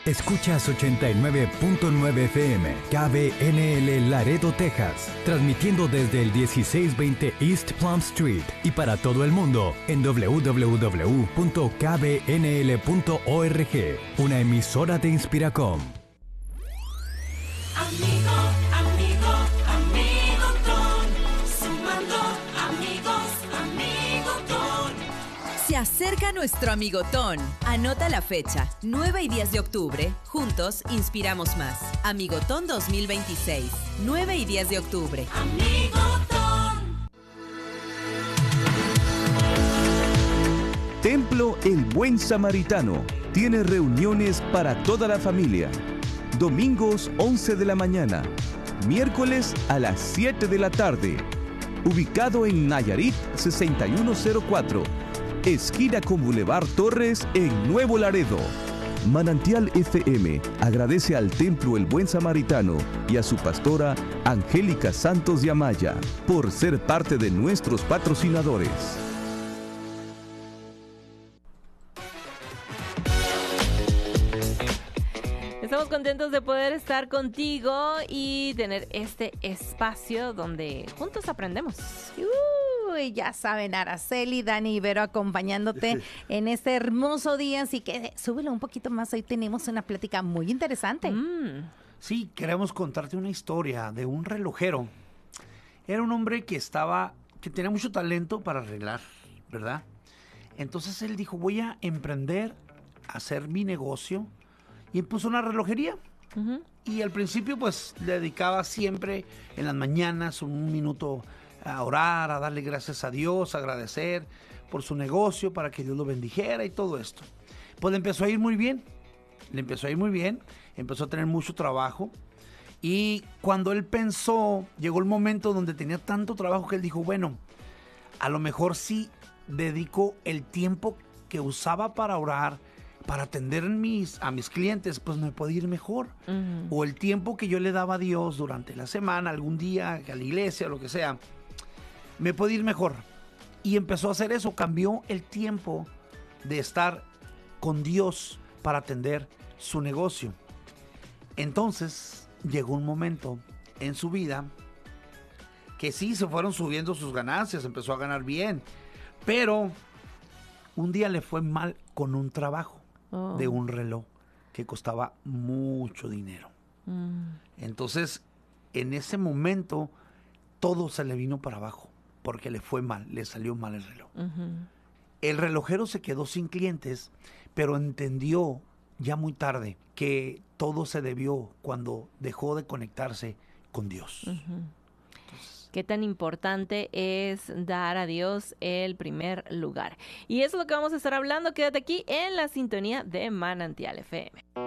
Escuchas 89.9 FM, KBNL Laredo, Texas, transmitiendo desde el 1620 East Plum Street y para todo el mundo en www.kbnl.org, una emisora de Inspiracom. Amigo, amigo, amigotón, sumando amigos, amigotón. Se acerca nuestro amigotón. Anota la fecha, 9 y 10 de octubre. Juntos inspiramos más. Amigotón 2026, 9 y 10 de octubre. Amigotón. Templo El Buen Samaritano tiene reuniones para toda la familia. Domingos 11 de la mañana, miércoles a las 7 de la tarde. Ubicado en Nayarit 6104, esquina con Boulevard Torres en Nuevo Laredo. Manantial FM agradece al Templo El Buen Samaritano y a su pastora Angélica Santos de Amaya por ser parte de nuestros patrocinadores. Estamos contentos de poder estar contigo y tener este espacio donde juntos aprendemos. Uy, ya saben, Araceli, Dani, Ibero acompañándote en este hermoso día, así que súbelo un poquito más, hoy tenemos una plática muy interesante. Sí, queremos contarte una historia de un relojero. Era un hombre que tenía mucho talento para arreglar, ¿verdad? Entonces él dijo, voy a emprender, a hacer mi negocio, y puso una relojería. Y al principio pues le dedicaba siempre en las mañanas un minuto a orar, a darle gracias a Dios, a agradecer por su negocio, para que Dios lo bendijera y todo esto. Pues le empezó a ir muy bien, empezó a tener mucho trabajo. Y cuando él pensó, llegó el momento donde tenía tanto trabajo que él dijo, bueno, a lo mejor sí dedico el tiempo que usaba para orar, para atender a mis clientes, pues me puede ir mejor. O el tiempo que yo le daba a Dios durante la semana, algún día, a la iglesia, lo que sea, me puede ir mejor. Y empezó a hacer eso, cambió el tiempo de estar con Dios para atender su negocio. Entonces llegó un momento en su vida que sí se fueron subiendo sus ganancias, empezó a ganar bien, pero un día le fue mal con un trabajo de un reloj que costaba mucho dinero. Entonces, en ese momento, todo se le vino para abajo, porque le fue mal, le salió mal el reloj. El relojero se quedó sin clientes, pero entendió ya muy tarde que todo se debió cuando dejó de conectarse con Dios. Qué tan importante es dar a Dios el primer lugar. Y eso es lo que vamos a estar hablando. Quédate aquí en la sintonía de Manantial FM.